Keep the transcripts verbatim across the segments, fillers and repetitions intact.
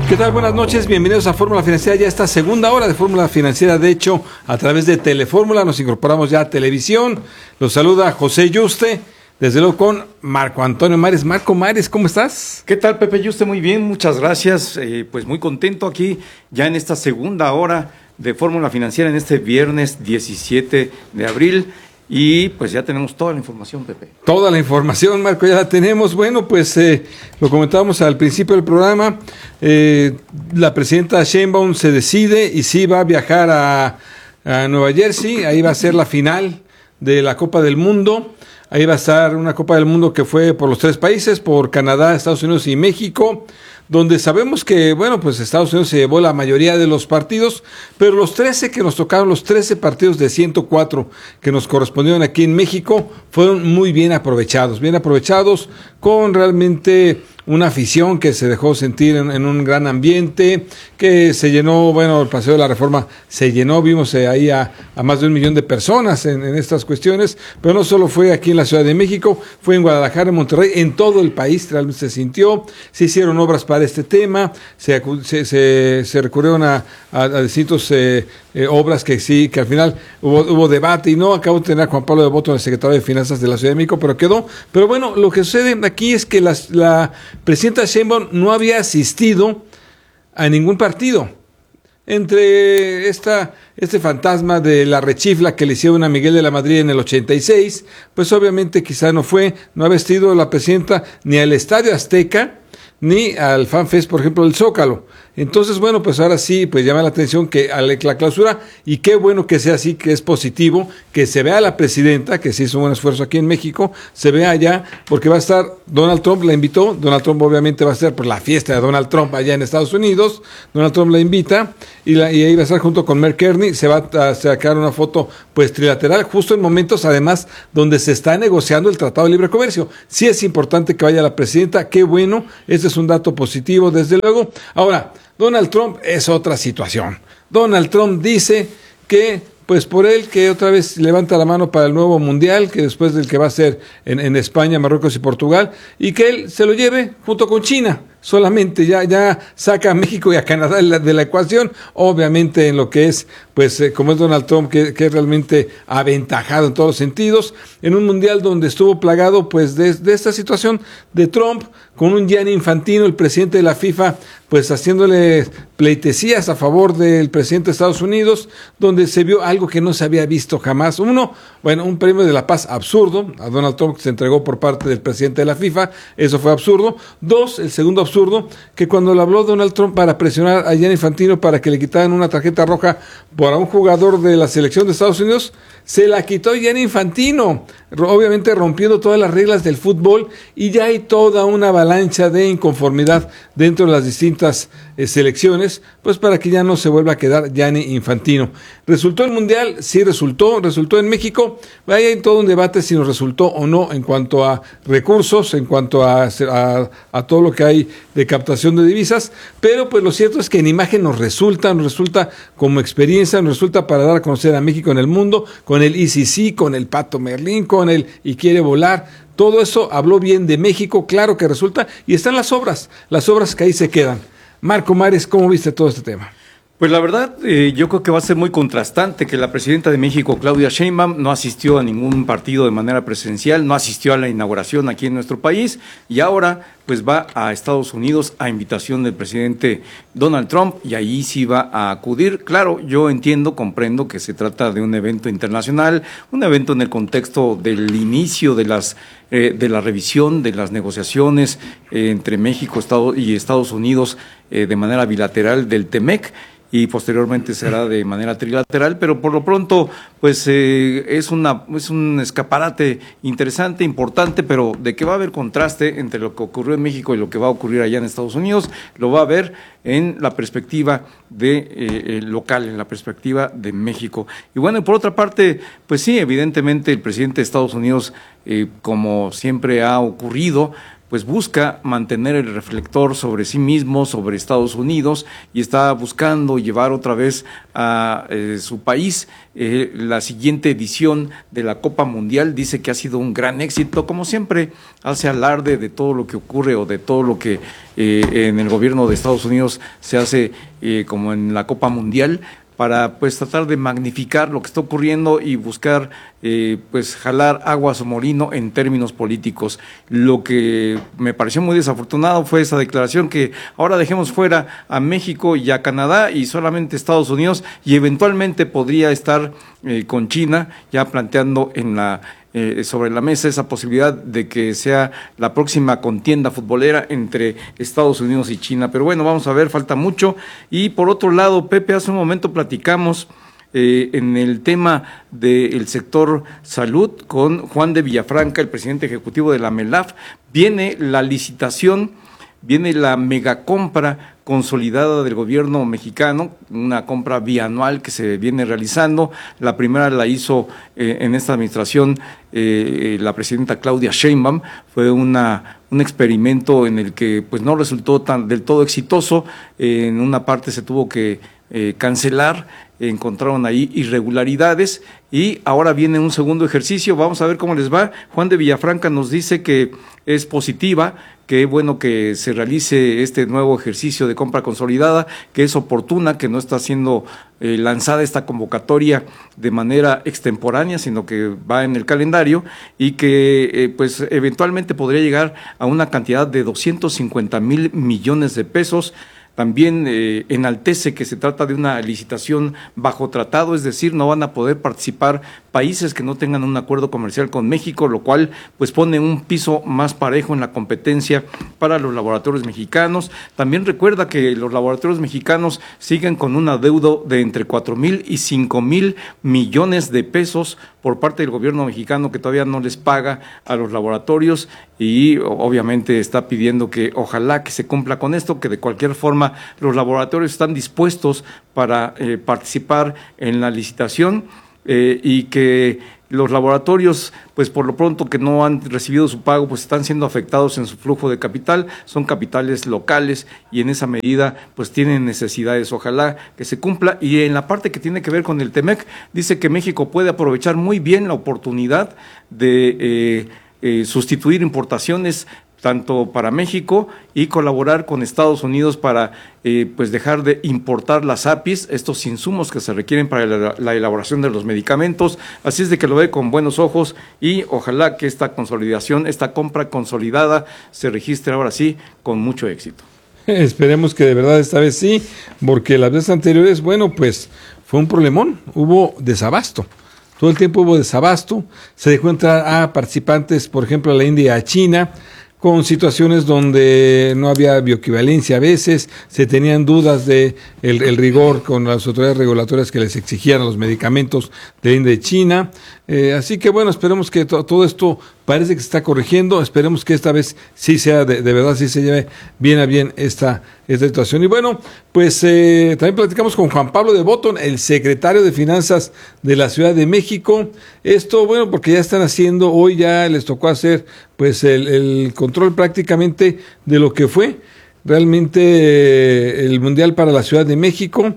¿Qué tal? Buenas noches, bienvenidos a Fórmula Financiera, ya esta segunda hora de Fórmula Financiera, de hecho, a través de Telefórmula, nos incorporamos ya a televisión. Los saluda José Yuste, desde luego con Marco Antonio Mares. Marco Mares, ¿cómo estás? ¿Qué tal, Pepe Yuste? Muy bien, muchas gracias, eh, pues muy contento aquí, ya en esta segunda hora de Fórmula Financiera, en este viernes diecisiete de abril. Y pues ya tenemos toda la información, Pepe. Toda la información, Marco, ya la tenemos. Bueno, pues eh, lo comentábamos al principio del programa. Eh, la presidenta Sheinbaum se decide y sí va a viajar a, a Nueva Jersey. Ahí va a ser la final de la Copa del Mundo. Ahí va a estar una Copa del Mundo que fue por los tres países, por Canadá, Estados Unidos y México, donde sabemos que, bueno, pues Estados Unidos se llevó la mayoría de los partidos, pero los trece que nos tocaron, los trece partidos de ciento cuatro que nos correspondieron aquí en México, fueron muy bien aprovechados, bien aprovechados, con realmente una afición que se dejó sentir en, en un gran ambiente, que se llenó, bueno, el Paseo de la Reforma se llenó, vimos eh, ahí a, a más de un millón de personas en, en estas cuestiones, pero no solo fue aquí en la Ciudad de México, fue en Guadalajara, en Monterrey, en todo el país realmente se sintió, se hicieron obras para este tema, se, se, se, se recurrieron a, a, a distintos eh, eh, obras que sí, que al final hubo, hubo debate y no, acabo de tener a Juan Pablo de Botton, el secretario de Finanzas de la Ciudad de México, pero quedó. Pero bueno, lo que sucede aquí es que las, la presidenta Sheinbaum no había asistido a ningún partido. Entre esta, este fantasma de la rechifla que le hicieron a Miguel de la Madrid en el ochenta y seis, pues obviamente quizá no fue, no ha asistido la presidenta ni al Estadio Azteca, ni al FanFest, por ejemplo, del Zócalo. Entonces, bueno, pues ahora sí, pues llama la atención que a la clausura, y qué bueno que sea así, que es positivo, que se vea a la presidenta, que se hizo un buen esfuerzo aquí en México, se vea allá, porque va a estar, Donald Trump la invitó, Donald Trump obviamente va a estar por la fiesta de Donald Trump allá en Estados Unidos, Donald Trump la invita, y, la, y ahí va a estar junto con Mark Kearney, se va a sacar una foto pues trilateral, justo en momentos además donde se está negociando el Tratado de Libre Comercio. Sí es importante que vaya la presidenta, qué bueno, este es un dato positivo, desde luego. Ahora, Donald Trump es otra situación. Donald Trump dice que, pues por él, que otra vez levanta la mano para el nuevo mundial, que después del que va a ser en, en España, Marruecos y Portugal, y que él se lo lleve junto con China. Solamente ya, ya saca a México y a Canadá de la, de la ecuación, obviamente en lo que es, pues eh, como es Donald Trump, que, que es realmente aventajado en todos los sentidos, en un mundial donde estuvo plagado pues de, de esta situación de Trump, con un Gianni Infantino, el presidente de la FIFA, pues haciéndole pleitesías a favor del presidente de Estados Unidos, donde se vio algo que no se había visto jamás. Uno, bueno, un premio de la paz absurdo, a Donald Trump que se entregó por parte del presidente de la FIFA, eso fue absurdo. Dos, el segundo absurdo, que cuando le habló Donald Trump para presionar a Gianni Infantino para que le quitaran una tarjeta roja por a un jugador de la selección de Estados Unidos, se la quitó Gianni Infantino, obviamente rompiendo todas las reglas del fútbol, y ya hay toda una avalancha de inconformidad dentro de las distintas eh, selecciones, pues para que ya no se vuelva a quedar Gianni Infantino. ¿Resultó el Mundial? Sí resultó, resultó en México. Hay todo un debate si nos resultó o no en cuanto a recursos, en cuanto a, a, a todo lo que hay de captación de divisas, pero pues lo cierto es que en imagen nos resulta, nos resulta como experiencia, nos resulta para dar a conocer a México en el mundo, con el I C C, con el Pato Merlín, con el Y Quiere Volar. Todo eso habló bien de México, claro que resulta, y están las obras, las obras que ahí se quedan. Marco Mares, ¿cómo viste todo este tema? Pues la verdad, eh, yo creo que va a ser muy contrastante que la presidenta de México, Claudia Sheinbaum, no asistió a ningún partido de manera presencial, no asistió a la inauguración aquí en nuestro país, y ahora pues va a Estados Unidos a invitación del presidente Donald Trump, y ahí sí va a acudir. Claro, yo entiendo, comprendo que se trata de un evento internacional, un evento en el contexto del inicio de las eh, de la revisión de las negociaciones eh, entre México Estado, y Estados Unidos eh, de manera bilateral del TEMEC, y posteriormente será de manera trilateral, pero por lo pronto pues eh, es una es un escaparate interesante, importante, pero de que va a haber contraste entre lo que ocurrió en México y lo que va a ocurrir allá en Estados Unidos, lo va a haber en la perspectiva de eh, local, en la perspectiva de México. Y bueno, y por otra parte, pues sí, evidentemente el presidente de Estados Unidos, eh, como siempre ha ocurrido, pues busca mantener el reflector sobre sí mismo, sobre Estados Unidos, y está buscando llevar otra vez a eh, su país. Eh, la siguiente edición de la Copa Mundial dice que ha sido un gran éxito, como siempre hace alarde de todo lo que ocurre o de todo lo que eh, en el gobierno de Estados Unidos se hace eh, como en la Copa Mundial, para pues tratar de magnificar lo que está ocurriendo y buscar eh, pues jalar agua a su molino en términos políticos. Lo que me pareció muy desafortunado fue esa declaración que ahora dejemos fuera a México y a Canadá y solamente Estados Unidos, y eventualmente podría estar eh, con China ya planteando en la Eh, sobre la mesa esa posibilidad de que sea la próxima contienda futbolera entre Estados Unidos y China. Pero bueno, vamos a ver, falta mucho. Y por otro lado, Pepe, hace un momento platicamos eh, en el tema del sector salud con Juan de Villafranca, el presidente ejecutivo de la MELAF. Viene la licitación, viene la megacompra consolidada del gobierno mexicano, una compra bianual que se viene realizando. La primera la hizo eh, en esta administración eh, la presidenta Claudia Sheinbaum. Fue una un experimento en el que pues no resultó tan del todo exitoso. Eh, en una parte se tuvo que eh, cancelar, encontraron ahí irregularidades y ahora viene un segundo ejercicio. Vamos a ver cómo les va. Juan de Villafranca nos dice que es positiva, que es bueno que se realice este nuevo ejercicio de compra consolidada, que es oportuna, que no está siendo eh, lanzada esta convocatoria de manera extemporánea, sino que va en el calendario y que eh, pues eventualmente podría llegar a una cantidad de doscientos cincuenta mil millones de pesos. También eh, enaltece que se trata de una licitación bajo tratado, es decir, no van a poder participar países que no tengan un acuerdo comercial con México, lo cual pues pone un piso más parejo en la competencia para los laboratorios mexicanos. También recuerda que los laboratorios mexicanos siguen con un adeudo de entre cuatro mil y cinco mil millones de pesos por parte del gobierno mexicano, que todavía no les paga a los laboratorios, y obviamente está pidiendo que ojalá que se cumpla con esto, que de cualquier forma los laboratorios están dispuestos para eh, participar en la licitación eh, y que los laboratorios, pues por lo pronto que no han recibido su pago, pues están siendo afectados en su flujo de capital, son capitales locales y en esa medida pues tienen necesidades, ojalá que se cumpla. Y en la parte que tiene que ver con el TEMEC, dice que México puede aprovechar muy bien la oportunidad de eh, eh, sustituir importaciones tanto para México y colaborar con Estados Unidos para eh, pues dejar de importar las A P Is, estos insumos que se requieren para la, la elaboración de los medicamentos. Así es de que lo ve con buenos ojos y ojalá que esta consolidación, esta compra consolidada se registre ahora sí con mucho éxito. Esperemos que de verdad esta vez sí, porque las veces anteriores, bueno, pues fue un problemón, hubo desabasto. Todo el tiempo hubo desabasto, se dejó entrar a participantes, por ejemplo, a la India y a China, con situaciones donde no había bioequivalencia a veces, se tenían dudas de el, el rigor con las autoridades regulatorias que les exigían los medicamentos de India y China. Eh, así que bueno, esperemos que to, todo esto parece que se está corrigiendo, esperemos que esta vez sí sea, de, de verdad, sí se lleve bien a bien esta, esta situación. Y bueno, pues eh, también platicamos con Juan Pablo de Botton, el secretario de Finanzas de la Ciudad de México. Esto, bueno, porque ya están haciendo, hoy ya les tocó hacer pues el, el control prácticamente de lo que fue realmente eh, el Mundial para la Ciudad de México.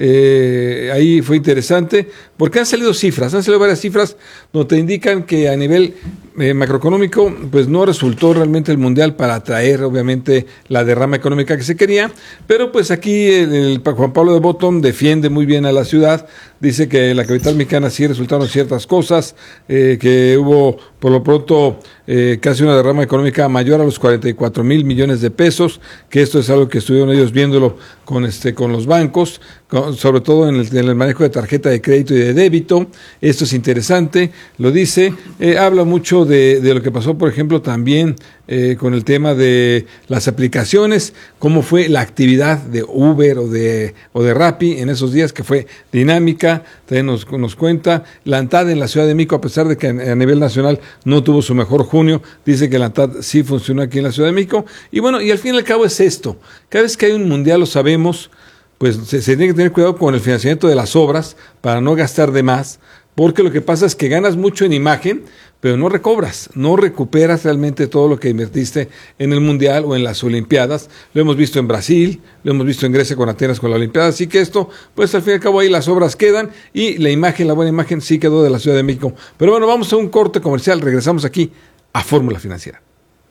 Eh, ahí fue interesante porque han salido cifras, han salido varias cifras donde te indican que a nivel eh, macroeconómico pues no resultó realmente el Mundial para atraer obviamente la derrama económica que se quería, pero pues aquí el, el Juan Pablo de Botton defiende muy bien a la ciudad, dice que la capital mexicana sí resultaron ciertas cosas, eh, que hubo por lo pronto eh, casi una derrama económica mayor a los cuarenta y cuatro mil millones de pesos, que esto es algo que estuvieron ellos viéndolo con este con los bancos, con, sobre todo en el, en el manejo de tarjeta de crédito y de débito. Esto es interesante, lo dice, eh, habla mucho de, de lo que pasó, por ejemplo, también eh, con el tema de las aplicaciones, cómo fue la actividad de Uber o de o de Rappi en esos días, que fue dinámica. También nos, nos cuenta la ANTAD en la Ciudad de México, a pesar de que a, a nivel nacional no tuvo su mejor junio, dice que la ANTAD sí funcionó aquí en la Ciudad de México. Y bueno, y al fin y al cabo es esto, cada vez que hay un mundial, lo sabemos, pues se, se tiene que tener cuidado con el financiamiento de las obras para no gastar de más, porque lo que pasa es que ganas mucho en imagen, pero no recobras, no recuperas realmente todo lo que invertiste en el Mundial o en las Olimpiadas. Lo hemos visto en Brasil, lo hemos visto en Grecia con Atenas con la Olimpiada, así que esto, pues al fin y al cabo ahí las obras quedan y la imagen, la buena imagen sí quedó de la Ciudad de México. Pero bueno, vamos a un corte comercial, regresamos aquí a Fórmula Financiera.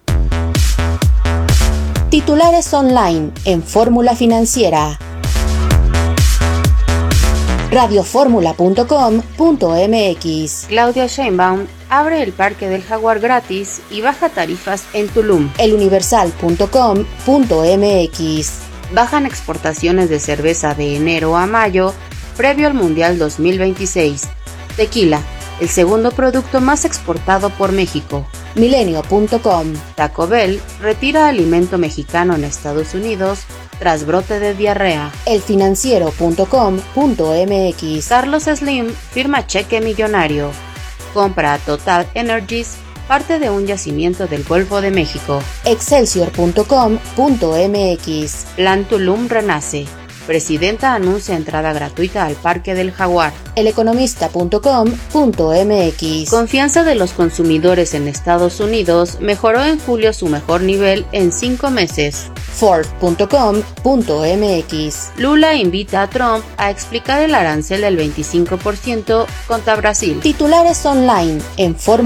Titulares online en Fórmula Financiera. radio fórmula punto com punto m x. Claudia Sheinbaum abre el Parque del Jaguar gratis y baja tarifas en Tulum. el universal punto com punto m x. Bajan exportaciones de cerveza de enero a mayo, previo al Mundial dos mil veintiséis. Tequila, el segundo producto más exportado por México. milenio punto com. Taco Bell retira alimento mexicano en Estados Unidos tras brote de diarrea. el financiero punto com punto m x. Carlos Slim firma cheque millonario. Compra a Total Energies parte de un yacimiento del Golfo de México. excelsior punto com punto m x. Plan Tulum renace. Presidenta anuncia entrada gratuita al Parque del Jaguar. el economista punto com punto m x. Confianza de los consumidores en Estados Unidos mejoró en julio su mejor nivel en cinco meses. Forbes punto com punto m x. Lula invita a Trump a explicar el arancel del veinticinco por ciento contra Brasil. Titulares online en Fórmula